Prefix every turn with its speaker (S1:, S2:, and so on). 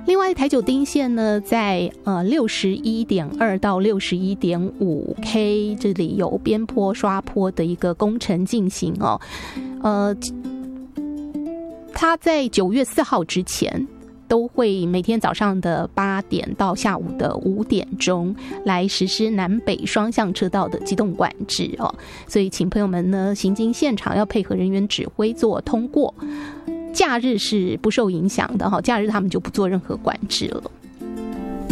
S1: 另外台九丁线呢，在61.2到61.5K 这里有边坡刷坡的一个工程进行哦。它在9月4号之前都会每天早上的8点到下午的5点钟来实施南北双向车道的机动管制哦，所以请朋友们呢行经现场要配合人员指挥做通过。假日是不受影响的，假日他们就不做任何管制了。